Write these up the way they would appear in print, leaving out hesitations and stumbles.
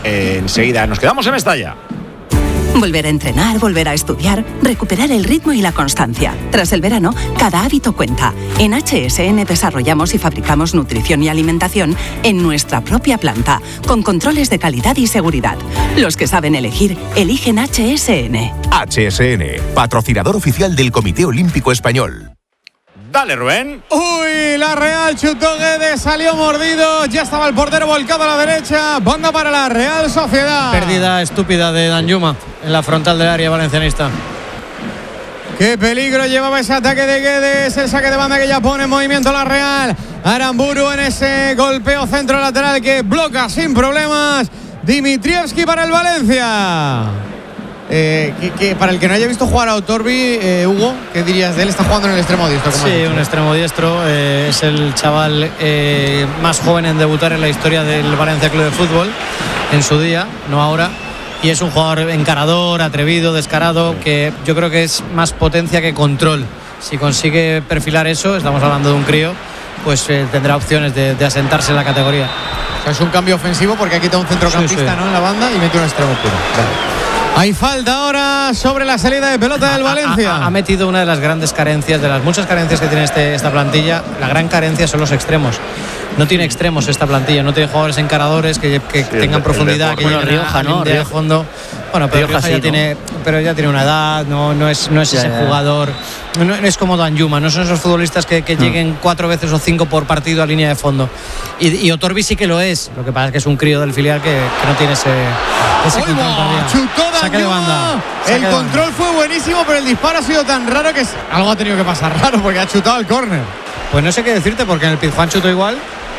enseguida. Nos quedamos en Mestalla. Volver a entrenar, volver a estudiar, recuperar el ritmo y la constancia. Tras el verano, cada hábito cuenta. En HSN desarrollamos y fabricamos nutrición y alimentación en nuestra propia planta, con controles de calidad y seguridad. Los que saben elegir, eligen HSN. HSN, patrocinador oficial del Comité Olímpico Español. Dale, Rubén. Uy, la Real chutó Guedes, salió mordido, ya estaba el portero volcado a la derecha, banda para la Real Sociedad. Pérdida estúpida de Danjuma en la frontal del área valencianista. Qué peligro llevaba ese ataque de Guedes, el saque de banda que ya pone en movimiento la Real. Aramburu en ese golpeo centro lateral que bloca sin problemas. Dimitrievski para el Valencia. Que para el que no haya visto jugar a Otorbi, Hugo, ¿qué dirías de él? Está jugando en el extremo diestro. Sí, un extremo diestro. Es el chaval más joven en debutar en la historia del Valencia Club de Fútbol en su día, no ahora. Y es un jugador encarador, atrevido, descarado, que yo creo que es más potencia que control. Si consigue perfilar eso, estamos hablando de un crío, pues tendrá opciones de asentarse en la categoría. O sea, es un cambio ofensivo porque ha quitado un centrocampista, sí. ¿No? En la banda y mete un extremo puro. Vale. Hay falta ahora sobre la salida de pelota del Valencia. Ha metido una de las grandes carencias, de las muchas carencias que tiene esta plantilla. La gran carencia son los extremos. No tiene extremos esta plantilla, no tiene jugadores encaradores que tengan profundidad, que lleguen Rioja, ¿no? De fondo. Bueno, pero Rioja ya tiene una edad, no es ese jugador. No es como Danjuma, no son esos futbolistas que lleguen 4 veces o 5 por partido a línea de fondo. Y Otorbi sí que lo es. Lo que pasa es que es un crío del filial que no tiene ese control. Chutó Danjuma. El control fue buenísimo, pero el disparo ha sido tan raro que algo ha tenido que pasar raro porque ha chutado el córner. Pues no sé qué decirte porque en el Pizjuán chutó igual.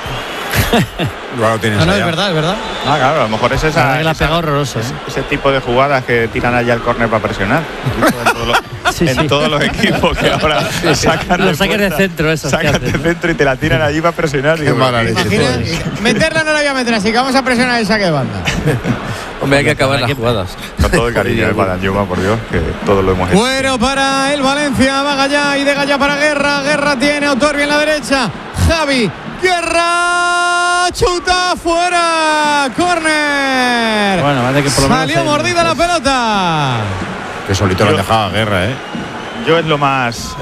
No, es verdad. Claro, a lo mejor es esa. La pega horroroso. Ese tipo de jugadas que tiran allá el córner para presionar. En todos los equipos que ahora sacan los saques de centro, eso. Sacan de centro y te la tiran allí para presionar. Qué mala leche. Meterla no la voy a meter, así que vamos a presionar el saque de banda. Hombre, hay que acabar las jugadas. Con todo el cariño para Danjuma, por Dios, que todos lo hemos hecho. Bueno, para el Valencia, va Gallá y de Gallá para Guerra. Guerra tiene Otorbi en la derecha. Javi Guerra chuta fuera, córner. Bueno, vale, que por lo menos salió mordida la pelota. Que solito lo han dejado a Guerra, Yo es lo más,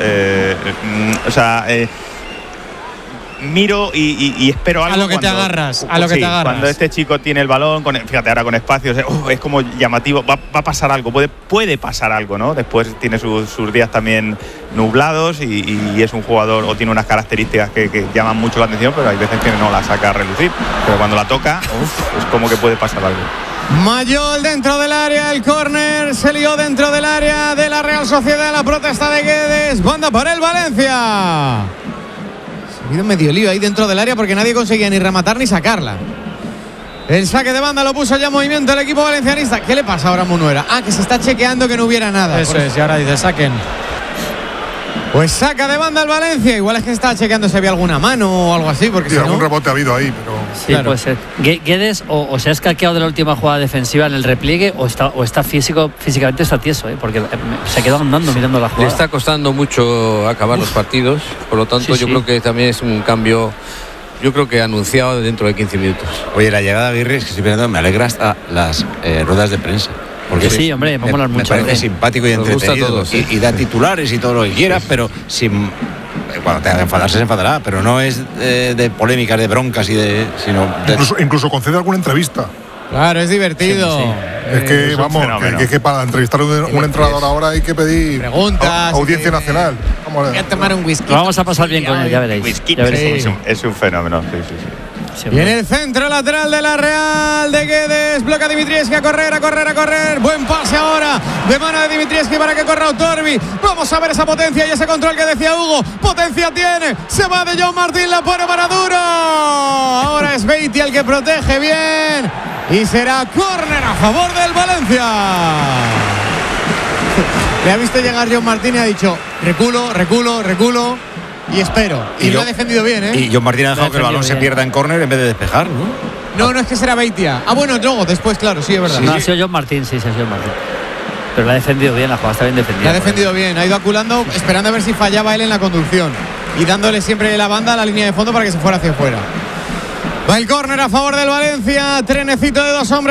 miro y espero algo. A lo que te agarras, Cuando este chico tiene el balón, fíjate ahora con espacios, es como llamativo, va a pasar algo, puede pasar algo, ¿no? Después tiene sus días también nublados y es un jugador o tiene unas características que llaman mucho la atención, pero hay veces que no la saca a relucir. Pero cuando la toca, es como que puede pasar algo. Mayol dentro del área, el córner se lió dentro del área de la Real Sociedad, la protesta de Guedes, banda para el Valencia. Se ha habido medio lío ahí dentro del área porque nadie conseguía ni rematar ni sacarla. El saque de banda lo puso ya en movimiento el equipo valencianista. ¿Qué le pasa ahora a Munuera? Que se está chequeando que no hubiera nada. Eso es, y ahora dice saquen. Pues saca de banda el Valencia. Igual es que está chequeando si había alguna mano o algo así, porque sí, algún rebote ha habido ahí, pero sí, claro. Puede ser. Guedes o se ha escaqueado de la última jugada defensiva en el repliegue o está físicamente está tieso, porque se quedó andando mirando la jugada. Le está costando mucho acabar los partidos, por lo tanto yo creo que también es un cambio, yo creo que anunciado dentro de 15 minutos. Oye, la llegada de Aguirre, es que estoy pensando, me alegra hasta las ruedas de prensa. Porque sí, hombre, vamos a hablar mucho. Me parece simpático y entretenido. Y da titulares y todo lo que quiera, pero sin. Cuando tenga que enfadarse, se enfadará, pero no es de polémicas, de broncas incluso concede alguna entrevista. Claro, es divertido. Sí. Es que, vamos, que para entrevistar a un entrenador ahora hay que pedir preguntas, audiencia nacional. Voy a tomar un whisky. Lo vamos a pasar bien con él, ya veréis. Es un fenómeno, sí. Y en el centro lateral de la Real de Guedes, bloca Dimitrievski a correr. Buen pase ahora de mano de Dimitrievski para que corra Otorbi. Vamos a ver esa potencia y ese control que decía Hugo. Potencia tiene, se va de John Martín, la pone para Duro. Ahora es Beatty el que protege bien y será córner a favor del Valencia. Le ha visto llegar John Martín y ha dicho reculo. Y espero. Y lo ha defendido bien, Y John Martín ha dejado que el balón se pierda en córner en vez de despejar, ¿no? No es que será Beitia. Bueno, luego, después, claro, sí, es verdad. No, ha sido John Martín, sí, ha sido John Martín. Pero la ha defendido bien, la jugada está bien defendida. La ha defendido bien, ha ido aculando, esperando a ver si fallaba él en la conducción. Y dándole siempre la banda a la línea de fondo para que se fuera hacia afuera. Va el córner a favor del Valencia. Trenecito de 2 hombres.